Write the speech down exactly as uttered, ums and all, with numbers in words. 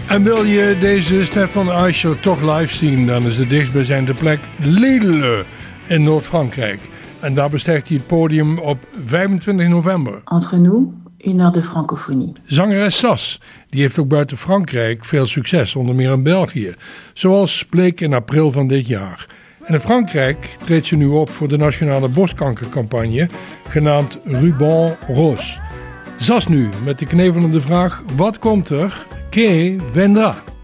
En wil je deze Stefan Aischer toch live zien, dan is de dichtstbijzijnde plek Lille in Noord-Frankrijk. En daar bestijgt hij het podium op vijfentwintig november. Entre nous, une heure de francophonie. Zangeres Sas, die heeft ook buiten Frankrijk veel succes, onder meer in België. Zoals bleek in april van dit jaar. En in Frankrijk treedt ze nu op voor de nationale borstkankercampagne, genaamd Ruban Rose. Sas nu met de knevelende vraag, wat komt er? Que vendra?